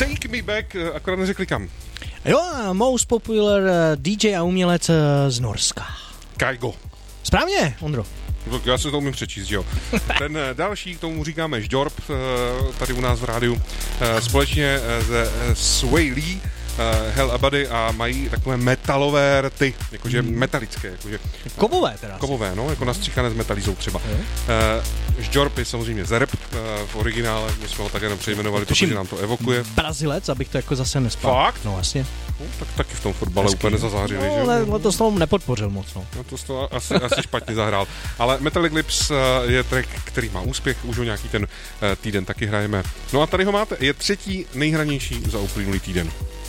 Take Me Back, akorát neřekli kam. Jo, most popular DJ a umělec z Norska. Kygo. Správně, Ondro. Tak já se to umím přečíst, jo. Ten další, k tomu říkáme Žďorb, tady u nás v rádiu, společně se Sway Lee, Hell Abady a mají takové metalové rty, jakože metalické. Jakože, kovové teda. Kovové, no, jako nastříkané z metalízou třeba. Žďorb je samozřejmě Zerb v originále, my jsme ho tak jenom přejmenovali, protože nám to evokuje. Brazilec, abych to jako zase nespal. Fakt? No vlastně. No, tak taky v tom fotbale úplně nezazářili, že jo? Ale to slovo nepodpořil moc, no. No to asi špatně zahrál. Ale Metallic Lips je track, který má úspěch, už ho nějaký ten týden taky hrajeme. No a tady ho máte, je třetí nejhranější za uplynulý týden.